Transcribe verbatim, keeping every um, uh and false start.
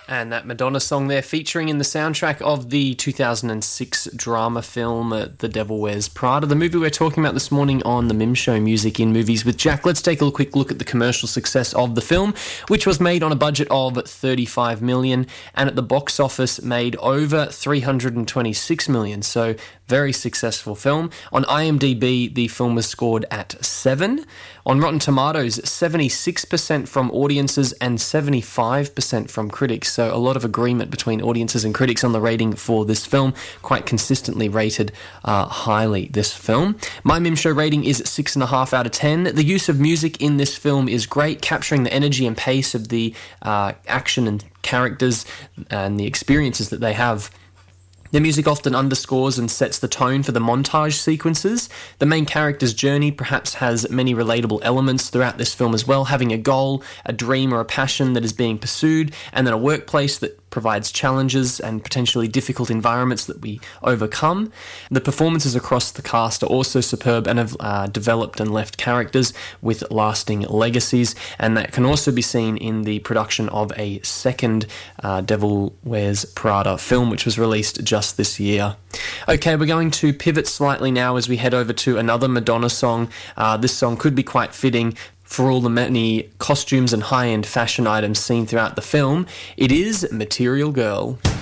And that Madonna song there featuring in the soundtrack of the two thousand six drama film uh, The Devil Wears Prada, the movie we're talking about this morning on the Mim Show Music in Movies with Jack. Let's take a quick look at the commercial success of the film, which was made on a budget of thirty-five million dollars and at the box office made over three hundred twenty-six million dollars, so very successful film. On IMDb, the film was scored at seven. On Rotten Tomatoes, seventy-six percent from audiences and seventy-five percent from critics. So a lot of agreement between audiences and critics on the rating for this film. Quite consistently rated uh, highly, this film. My Mim Show rating is six point five out of ten. The use of music in this film is great, capturing the energy and pace of the uh, action and characters and the experiences that they have. The music often underscores and sets the tone for the montage sequences. The main character's journey perhaps has many relatable elements throughout this film as well, having a goal, a dream or a passion that is being pursued, and then a workplace that provides challenges and potentially difficult environments that we overcome. The performances across the cast are also superb and have uh, developed and left characters with lasting legacies, and that can also be seen in the production of a second uh, Devil Wears Prada film, which was released just this year. Okay, we're going to pivot slightly now as we head over to another Madonna song. Uh, this song could be quite fitting for all the many costumes and high-end fashion items seen throughout the film. It is Material Girl.